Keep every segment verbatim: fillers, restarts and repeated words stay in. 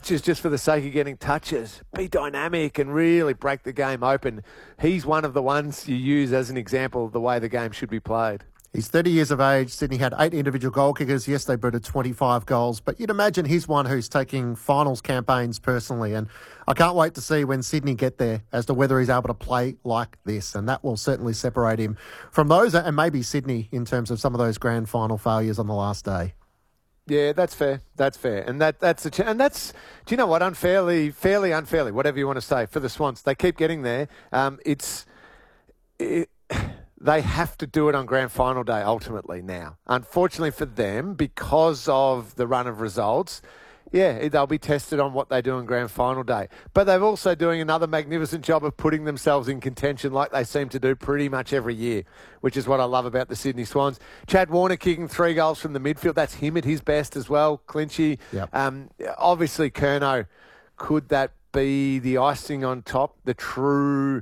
touches just for the sake of getting touches. Be dynamic and really break the game open. He's one of the ones you use as an example of the way the game should be played. He's thirty years of age. Sydney had eight individual goal kickers. Yes, they booted twenty-five goals, but you'd imagine he's one who's taking finals campaigns personally. And I can't wait to see when Sydney get there as to whether he's able to play like this. And that will certainly separate him from those and maybe Sydney in terms of some of those grand final failures on the last day. Yeah, that's fair. That's fair. And that that's a ch- and that's, do you know what, unfairly, fairly, unfairly, whatever you want to say, for the Swans, they keep getting there. Um, it's... It, They have to do it on grand final day ultimately now. Unfortunately for them, because of the run of results, yeah, they'll be tested on what they do on grand final day. But they're also doing another magnificent job of putting themselves in contention like they seem to do pretty much every year, which is what I love about the Sydney Swans. Chad Warner kicking three goals from the midfield. That's him at his best as well. Clinchy. Yep. Um, obviously, Curnow, could that be the icing on top, the true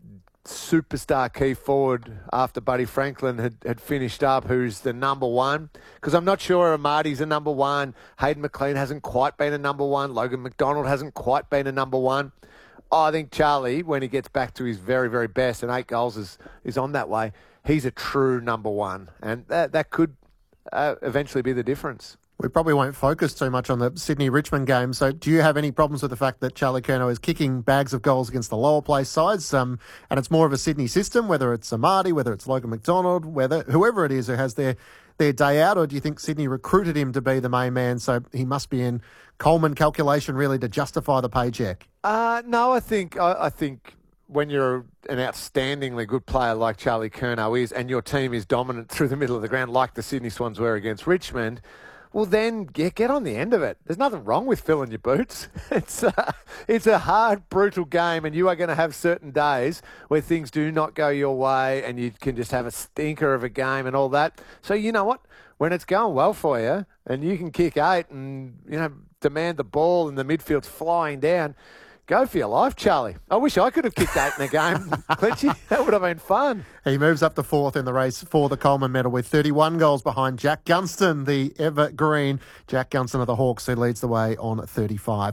superstar key forward after Buddy Franklin had, had finished up, who's the number one? Because I'm not sure Amadi's a number one. Hayden McLean hasn't quite been a number one. Logan McDonald hasn't quite been a number one. Oh, I think Charlie, when he gets back to his very, very best, and eight goals is, is on that way, he's a true number one. And that, that could uh, eventually be the difference. We probably won't focus too much on the Sydney-Richmond game. So do you have any problems with the fact that Charlie Curnow is kicking bags of goals against the lower place sides? Um, and it's more of a Sydney system, whether it's Amadi, whether it's Logan McDonald, whether whoever it is who has their, their day out, or do you think Sydney recruited him to be the main man, so he must be in Coleman calculation really to justify the paycheck? Uh, no, I think I, I think when you're an outstandingly good player like Charlie Curnow is, and your team is dominant through the middle of the ground like the Sydney Swans were against Richmond, well, then get get on the end of it. There's nothing wrong with filling your boots. It's a, it's a hard, brutal game, and you are going to have certain days where things do not go your way and you can just have a stinker of a game and all that. So you know what? When it's going well for you and you can kick eight and, you know, demand the ball and the midfield's flying down, go for your life, Charlie. I wish I could have kicked eight in a game, Clinchy. That would have been fun. He moves up to fourth in the race for the Coleman medal with thirty-one goals behind Jack Gunston, the evergreen Jack Gunston of the Hawks, who leads the way on thirty-five.